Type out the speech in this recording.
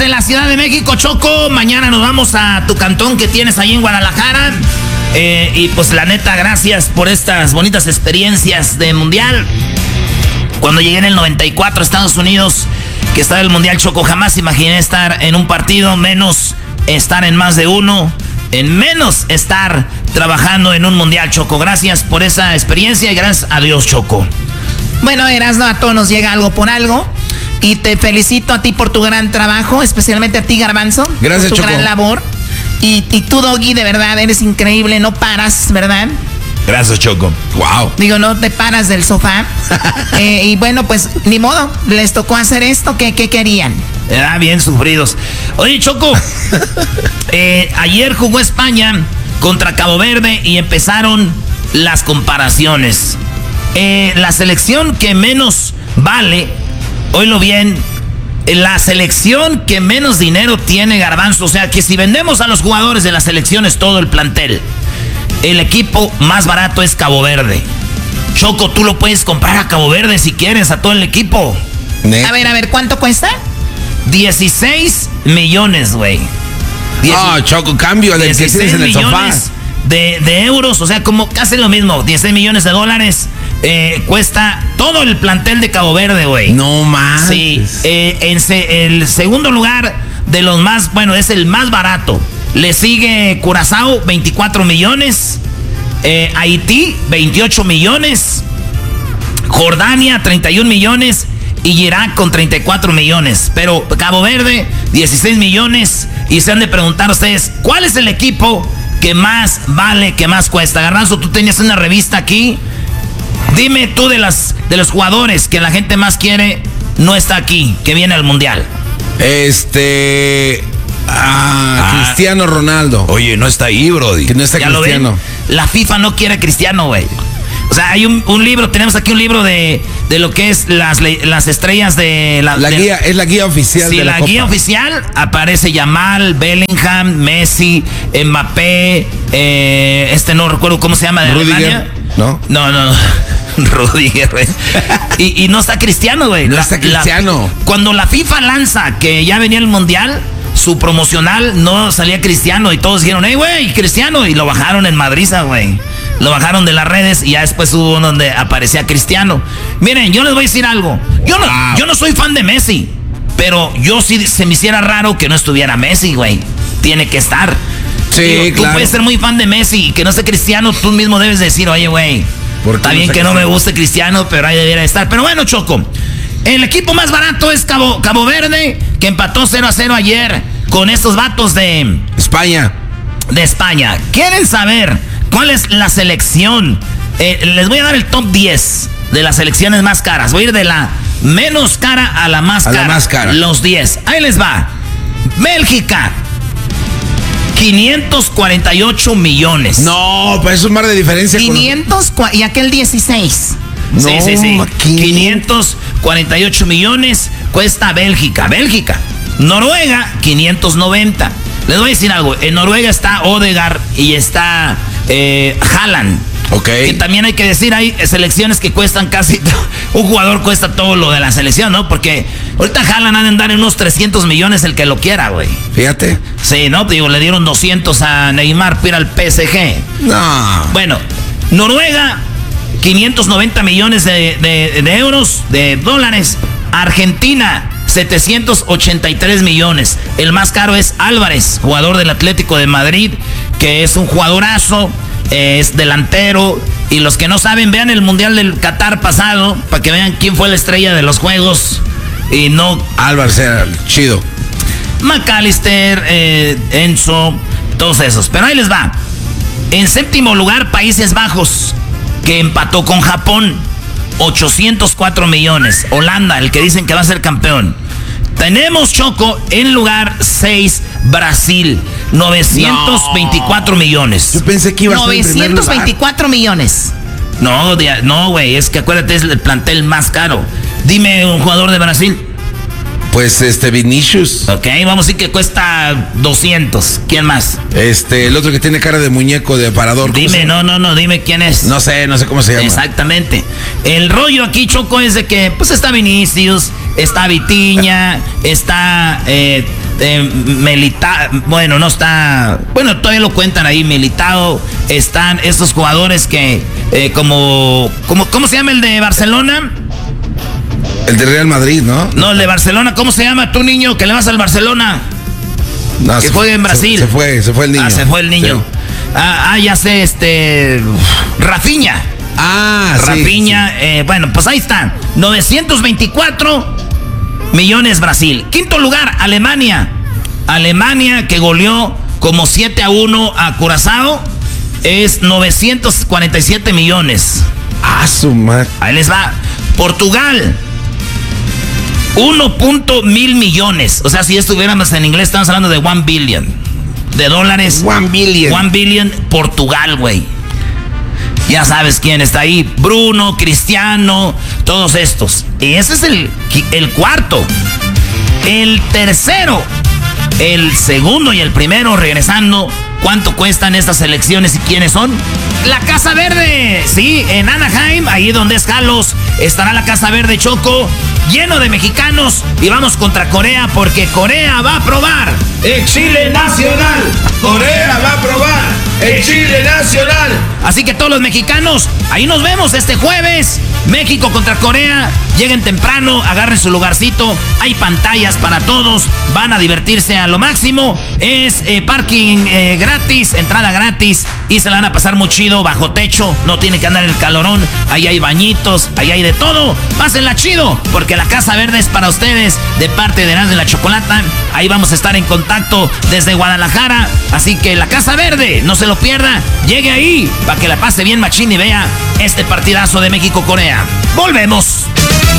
desde la Ciudad de México, Choco. Mañana nos vamos a tu cantón que tienes ahí en Guadalajara. Y pues la neta, gracias por estas bonitas experiencias de Mundial. Cuando llegué en el 94 a Estados Unidos, que estaba el Mundial, Choco, jamás imaginé estar en un partido, menos estar en más de uno, en menos estar trabajando en un Mundial, Choco. Gracias por esa experiencia y gracias a Dios, Choco. Bueno, Erasno, a todos nos llega algo por algo. Y te felicito a ti por tu gran trabajo, especialmente a ti, Garbanzo. Gracias, por tu Choco. gran labor. Y tú, Doggy, de verdad, eres increíble, no paras, ¿verdad? Gracias, Choco. Wow. Digo, no te paras del sofá. Y bueno, pues, ni modo, les tocó hacer esto. ¿Qué querían? Bien sufridos. Oye, Choco, ayer jugó España contra Cabo Verde y empezaron las comparaciones. La selección que menos vale, oílo bien, la selección que menos dinero tiene, Garbanzo. O sea, que si vendemos a los jugadores de las selecciones todo el plantel, el equipo más barato es Cabo Verde. Choco, tú lo puedes comprar a Cabo Verde si quieres, a todo el equipo. A ver, ¿cuánto cuesta? 16 millones, güey. Choco, cambio del que tienes en el sofá. De euros, o sea, como casi lo mismo. 16 millones de dólares cuesta todo el plantel de Cabo Verde, güey. No más. Sí, el segundo lugar de los más, bueno, es el más barato. Le sigue Curazao, 24 millones. Haití, 28 millones. Jordania, 31 millones. Y Irak con 34 millones. Pero Cabo Verde, 16 millones. Y se han de preguntar ustedes, ¿cuál es el equipo que más vale, que más cuesta? Garbanzo, tú tenías una revista aquí. Dime tú de los jugadores que la gente más quiere, no está aquí, que viene al Mundial. Cristiano Ronaldo. Oye, no está ahí, brody. Que no está Cristiano. La FIFA no quiere a Cristiano, güey. O sea, hay un libro, tenemos aquí un libro de lo que es las estrellas de la guía, es la guía oficial de la Copa. Guía oficial aparece Yamal, Bellingham, Messi, Mbappé, no recuerdo cómo se llama, de Alemania. No. Rudiger, güey. y no está Cristiano, güey. No está Cristiano. Cuando la FIFA lanza que ya venía el Mundial, su promocional no salía Cristiano y todos dijeron, hey, güey, Cristiano. Y lo bajaron en Madriza, güey. Lo bajaron de las redes y ya después hubo uno donde aparecía Cristiano. Miren, yo les voy a decir algo. Yo no soy fan de Messi, pero yo sí se me hiciera raro que no estuviera Messi, güey. Tiene que estar. Sí, Tú puedes ser muy fan de Messi y que no esté Cristiano, tú mismo debes decir, oye, güey, está bien que no me guste Cristiano, pero ahí debería estar. Pero bueno, Choco, el equipo más barato es Cabo Verde, que empató 0-0 ayer con estos vatos de España. ¿Quieren saber cuál es la selección? Les voy a dar el top 10 de las selecciones más caras. Voy a ir de la menos cara a la más cara. Los 10. Ahí les va. Bélgica, 548 millones. No, pues es un mar de diferencia. 500 y aquel 16. No, sí. 548 millones cuesta Bélgica. Noruega, 590. Les voy a decir algo. En Noruega está Odegaard y está Haaland. Ok. Que también hay que decir, hay selecciones que cuestan casi... Un jugador cuesta todo lo de la selección, ¿no? Porque ahorita Haaland ha de andar en unos 300 millones el que lo quiera, güey. Fíjate. Sí, ¿no? Digo, le dieron 200 a Neymar para ir al PSG. No. Bueno, Noruega, 590 millones de euros, de dólares. Argentina, 783 millones. El más caro es Álvarez, jugador del Atlético de Madrid, que es un jugadorazo, es delantero. Y los que no saben, vean el Mundial del Qatar pasado, para que vean quién fue la estrella de los juegos. Y no... Álvarez era chido. McAllister, Enzo, todos esos. Pero ahí les va. En séptimo lugar, Países Bajos, que empató con Japón, 804 millones. Holanda, el que dicen que va a ser campeón. Tenemos, Choco, en lugar 6, Brasil, 924 millones. Yo pensé que iba a ser en primer lugar. 924 millones. No, güey, es que acuérdate, es el plantel más caro. Dime un jugador de Brasil. Pues Vinicius. Ok, vamos a decir que cuesta 200. ¿Quién más? El otro que tiene cara de muñeco de aparador. Dime, dime quién es. No sé cómo se llama. Exactamente. El rollo aquí, Choco, es de que pues está Vinicius, está Vitinha, está bueno, no está, bueno, todavía lo cuentan ahí, Militao, están estos jugadores que, ¿cómo se llama el de Barcelona? El de Real Madrid, ¿no? No, el de Barcelona, ¿cómo se llama tú, niño, que le vas al Barcelona? No, que juega en Brasil. Se fue el niño. Se fue el niño. Sí. Ya sé, Rafinha. Rafinha, sí. Bueno, pues ahí está. 924 millones Brasil. Quinto lugar, Alemania. Alemania, que goleó como 7-1 a Curazao, es 947 millones. Su madre. Ahí les va. Portugal, 1.1 millones. O sea, si estuviéramos en inglés, estamos hablando de 1 billion de dólares. 1 billion. 1 billion, Portugal, güey. Ya sabes quién está ahí. Bruno, Cristiano, todos estos. Y ese es el cuarto. El tercero, el segundo y el primero, regresando. ¿Cuánto cuestan estas elecciones y quiénes son? La Casa Verde, sí, en Anaheim, ahí donde es Jalos, estará la Casa Verde, Choco, lleno de mexicanos, y vamos contra Corea porque Corea va a probar el Chile nacional. Corea va a probar el Chile nacional. Así que todos los mexicanos, ahí nos vemos este jueves. México contra Corea. Lleguen temprano, agarren su lugarcito. Hay pantallas para todos. Van a divertirse a lo máximo. Es parking gratis, entrada gratis. Y se la van a pasar muy chido, bajo techo. No tiene que andar en el calorón. Ahí hay bañitos, ahí hay de todo. Pásenla chido, porque la Casa Verde es para ustedes. De parte de Erasmo de la Chocolata. Ahí vamos a estar en contacto desde Guadalajara. Así que la Casa Verde, no se lo pierda. Llegue ahí para que la pase bien machín y vea este partidazo de México-Corea. ¡Volvemos!